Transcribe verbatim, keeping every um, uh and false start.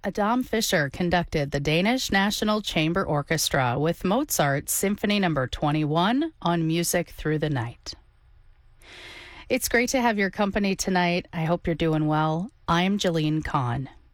Adam Fischer conducted the Danish National Chamber Orchestra with Mozart's Symphony Number twenty-one on Music Through the Night. It's great to have your company tonight. I hope you're doing well. I'm Jeline Kahn.